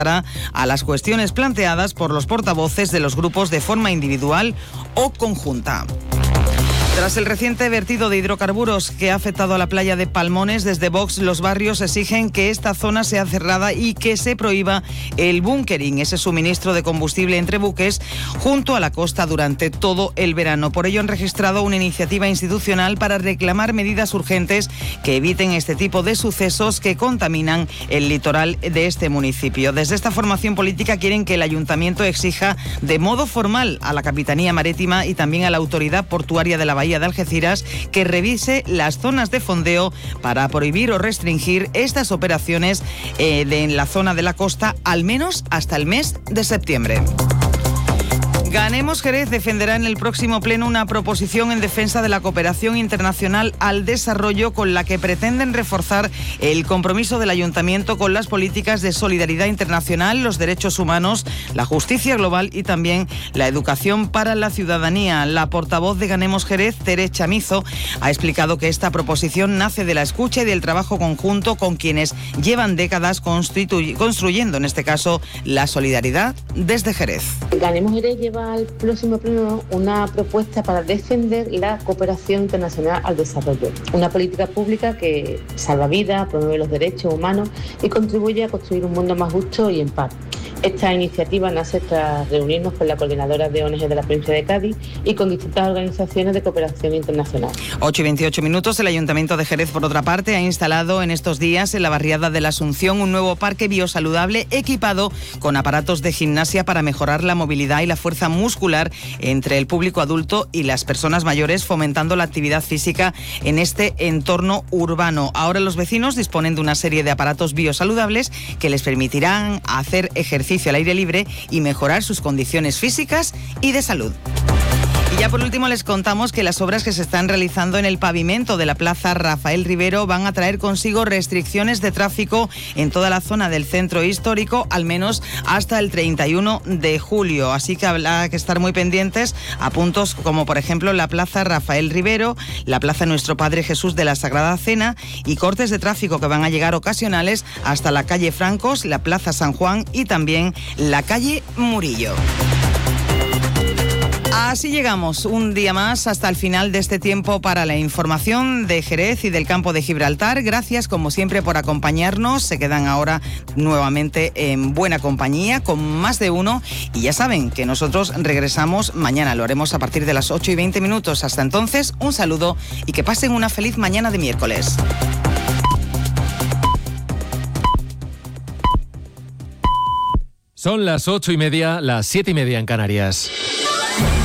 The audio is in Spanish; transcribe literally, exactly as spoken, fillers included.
a las cuestiones planteadas por los portavoces de los grupos de forma individual o conjunta. Tras el reciente vertido de hidrocarburos que ha afectado a la playa de Palmones, desde Vox los barrios exigen que esta zona sea cerrada y que se prohíba el bunkering, ese suministro de combustible entre buques junto a la costa durante todo el verano. Por ello han registrado una iniciativa institucional para reclamar medidas urgentes que eviten este tipo de sucesos que contaminan el litoral de este municipio. Desde esta formación política quieren que el ayuntamiento exija de modo formal a la Capitanía Marítima y también a la Autoridad Portuaria de la Bahía de Algeciras que revise las zonas de fondeo para prohibir o restringir estas operaciones eh, de, en la zona de la costa, al menos hasta el mes de septiembre. Ganemos Jerez defenderá en el próximo pleno una proposición en defensa de la cooperación internacional al desarrollo con la que pretenden reforzar el compromiso del ayuntamiento con las políticas de solidaridad internacional, los derechos humanos, la justicia global y también la educación para la ciudadanía. La portavoz de Ganemos Jerez, Tere Chamizo, ha explicado que esta proposición nace de la escucha y del trabajo conjunto con quienes llevan décadas construyendo, en este caso, la solidaridad desde Jerez. Ganemos Jerez lleva al próximo pleno una propuesta para defender la cooperación internacional al desarrollo, una política pública que salva vidas, promueve los derechos humanos y contribuye a construir un mundo más justo y en paz. Esta iniciativa nace tras reunirnos con la coordinadora de O N G de la provincia de Cádiz y con distintas organizaciones de cooperación internacional. ocho y veintiocho minutos. El Ayuntamiento de Jerez, por otra parte, ha instalado en estos días en la barriada de la Asunción un nuevo parque biosaludable equipado con aparatos de gimnasia para mejorar la movilidad y la fuerza muscular entre el público adulto y las personas mayores, fomentando la actividad física en este entorno urbano. Ahora los vecinos disponen de una serie de aparatos biosaludables que les permitirán hacer ejercicio al aire libre y mejorar sus condiciones físicas y de salud. Y ya por último les contamos que las obras que se están realizando en el pavimento de la Plaza Rafael Rivero van a traer consigo restricciones de tráfico en toda la zona del centro histórico, al menos hasta el treinta y uno de julio. Así que habrá que estar muy pendientes a puntos como por ejemplo la Plaza Rafael Rivero, la Plaza Nuestro Padre Jesús de la Sagrada Cena y cortes de tráfico que van a llegar ocasionales hasta la calle Francos, la Plaza San Juan y también la calle Murillo. Así llegamos un día más hasta el final de este tiempo para la información de Jerez y del campo de Gibraltar. Gracias como siempre por acompañarnos. Se quedan ahora nuevamente en buena compañía con Más de Uno y ya saben que nosotros regresamos mañana. Lo haremos a partir de las ocho y veinte minutos. Hasta entonces, un saludo y que pasen una feliz mañana de miércoles. Son las ocho y media, las siete y media en Canarias.